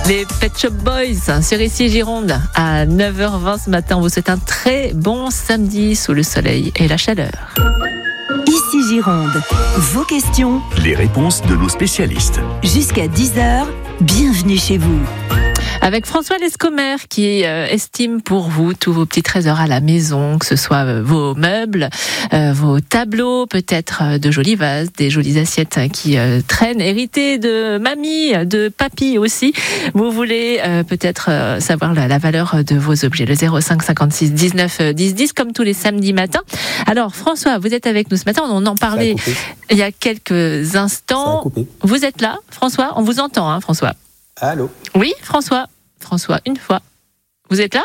Les Pet Shop Boys sur ici Gironde à 9h20 ce matin. On vous souhaite un très bon samedi sous le soleil et la chaleur. Ici Gironde, vos questions, les réponses de nos spécialistes. Jusqu'à 10h, bienvenue chez vous. Avec François Lescomer qui estime pour vous tous vos petits trésors à la maison, que ce soit vos meubles, vos tableaux, peut-être de jolis vases, des jolies assiettes qui traînent, héritées de mamie, de papy aussi. Vous voulez peut-être savoir la valeur de vos objets. Le 05 56 19 10 10 comme tous les samedis matins. Alors François, vous êtes avec nous ce matin, on en parlait il y a quelques instants. Vous êtes là, François? On vous entend, hein, François? Allô? Oui, François, une fois. Vous êtes là?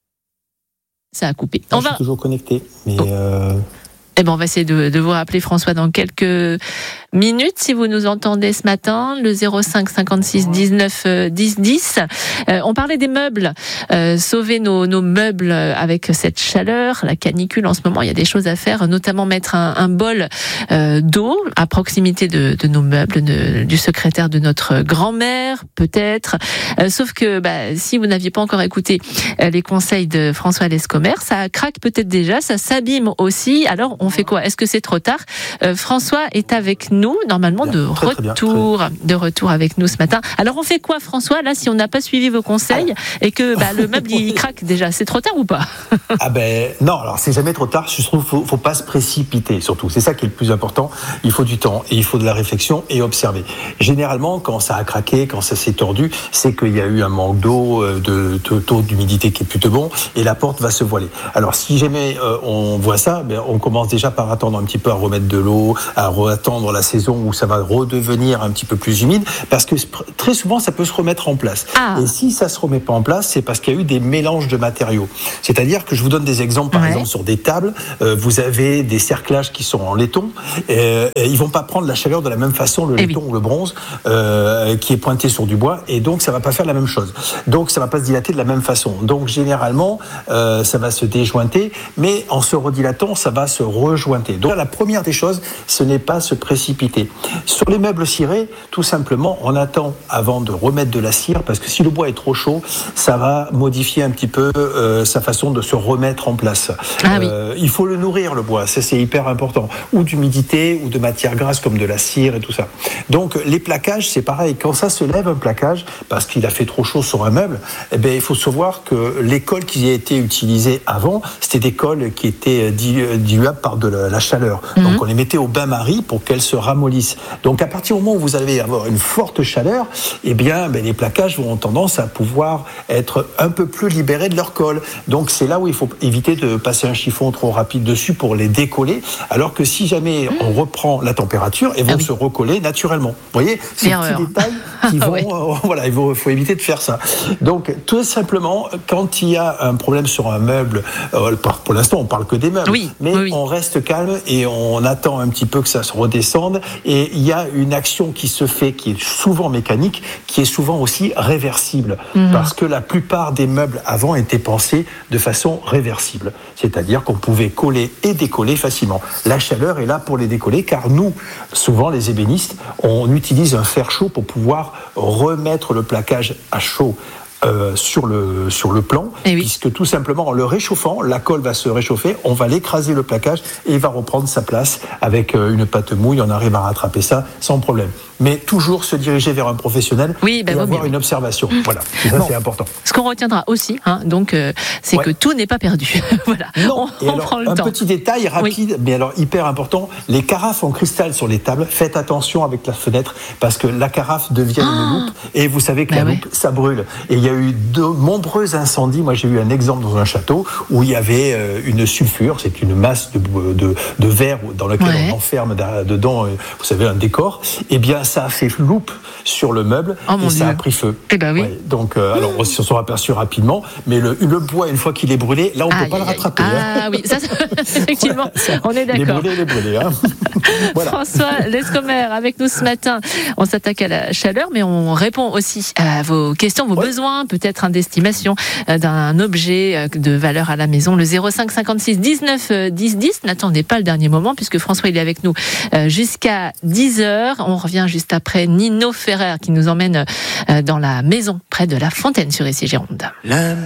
Ça a coupé. Je suis toujours connecté, mais... Eh ben, on va essayer de vous rappeler, François, dans quelques minutes, si vous nous entendez ce matin, le 05 56 19 10 10. On parlait des meubles, sauver nos meubles avec cette chaleur, la canicule en ce moment, il y a des choses à faire, notamment mettre un bol d'eau à proximité de nos meubles, du secrétaire de notre grand-mère, peut-être. Sauf que si vous n'aviez pas encore écouté les conseils de François Lescomer, ça craque peut-être déjà, ça s'abîme aussi. Alors, on fait quoi? Est-ce que c'est trop tard? François est avec nous, normalement de retour avec nous ce matin. Alors on fait quoi, François, là, si on n'a pas suivi vos conseils et que le meuble il craque déjà? C'est trop tard ou pas? Non, alors c'est jamais trop tard. Je trouve faut pas se précipiter, surtout. C'est ça qui est le plus important. Il faut du temps et il faut de la réflexion et observer. Généralement, quand ça a craqué, quand ça s'est tordu, c'est qu'il y a eu un manque d'eau, de taux d'humidité qui est plutôt bon et la porte va se voiler. Alors si jamais on voit ça, on commence déjà par attendre un petit peu à remettre de l'eau, à attendre la saison où ça va redevenir un petit peu plus humide, parce que très souvent ça peut se remettre en place. Et si ça se remet pas en place, c'est parce qu'il y a eu des mélanges de matériaux. C'est-à-dire que je vous donne des exemples, par exemple sur des tables, vous avez des cerclages qui sont en laiton, ils vont pas prendre la chaleur de la même façon, le laiton ou le bronze, qui est pointé sur du bois, et donc ça va pas faire la même chose. Donc ça va pas se dilater de la même façon. Donc généralement, ça va se déjointer, mais en se redilatant, ça va se rejointer. Donc la première des choses, ce n'est pas se précipiter. Sur les meubles cirés, tout simplement, on attend avant de remettre de la cire, parce que si le bois est trop chaud, ça va modifier un petit peu sa façon de se remettre en place. Il faut le nourrir, le bois, ça c'est hyper important. Ou d'humidité, ou de matière grasse comme de la cire et tout ça. Donc les plaquages, c'est pareil. Quand ça se lève un plaquage, parce qu'il a fait trop chaud sur un meuble, il faut savoir que les cols qui a été utilisés avant, c'était des cols qui étaient diluables par de la chaleur. Donc on les mettait au bain-marie pour qu'elles se ramollissent. Donc à partir du moment où vous allez avoir une forte chaleur, les plaquages vont tendance à pouvoir être un peu plus libérés de leur colle. Donc c'est là où il faut éviter de passer un chiffon trop rapide dessus pour les décoller, alors que si jamais on reprend la température, elles vont se recoller naturellement. Vous voyez, c'est des petits détails qui vont... il faut éviter de faire ça. Donc tout simplement, quand il y a un problème sur un meuble, pour l'instant on parle que des meubles, on reste calme et on attend un petit peu que ça se redescende, et il y a une action qui se fait, qui est souvent mécanique, qui est souvent aussi réversible, parce que la plupart des meubles avant étaient pensés de façon réversible, c'est-à-dire qu'on pouvait coller et décoller facilement. La chaleur est là pour les décoller, car nous, souvent les ébénistes, on utilise un fer chaud pour pouvoir remettre le plaquage à chaud sur le plan, puisque tout simplement en le réchauffant, la colle va se réchauffer, on va l'écraser le plaquage et il va reprendre sa place avec une pâte mouille, on arrive à rattraper ça sans problème. Mais toujours se diriger vers un professionnel et avoir une observation. Voilà, ça c'est important. Ce qu'on retiendra aussi, c'est que tout n'est pas perdu. Voilà. Non. On prend le temps. Un petit détail rapide, mais alors hyper important, les carafes en cristal sur les tables, faites attention avec la fenêtre, parce que la carafe devient une loupe, et vous savez que la loupe, ça brûle. Et il y a eu de nombreux incendies. Moi, j'ai eu un exemple dans un château où il y avait une sulfure, c'est une masse de verre dans laquelle on enferme dedans, vous savez, un décor. Eh bien, ça a fait loupe sur le meuble et ça a pris feu. Donc, alors, on s'en sera aperçu rapidement, mais le bois, une fois qu'il est brûlé, là, on ne peut pas le rattraper. Oui, ça, effectivement, on est d'accord. Les brûlés. Voilà. François Lescomer avec nous ce matin. On s'attaque à la chaleur, mais on répond aussi à vos questions, vos besoins. besoin, peut-être d'estimation d'un objet de valeur à la maison. Le 05 56 19 10 10. N'attendez pas le dernier moment puisque François il est avec nous jusqu'à 10h. On revient juste après Nino Ferrer qui nous emmène dans la maison près de la Fontaine sur Issy Gironde.